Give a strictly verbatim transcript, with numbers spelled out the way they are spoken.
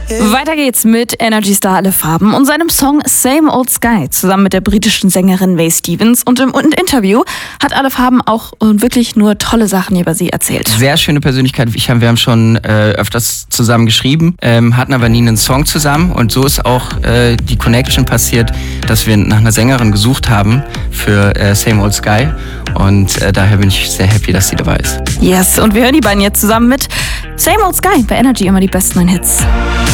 Weiter geht's mit Energy Star Alle Farben und seinem Song Same Old Sky zusammen mit der britischen Sängerin Mae Stevens. Und im Interview hat Alle Farben auch wirklich nur tolle Sachen über sie erzählt. Sehr schöne Persönlichkeit. Ich hab, wir haben schon äh, öfters zusammen geschrieben, ähm, hatten aber nie einen Song zusammen. Und so ist auch äh, die Connection passiert, dass wir nach einer Sängerin gesucht haben für äh, Same Old Sky. Und äh, daher bin ich sehr happy, dass sie dabei ist. Yes, und wir hören die beiden jetzt zusammen mit Same Old Sky bei Energy, immer die besten neuen Hits.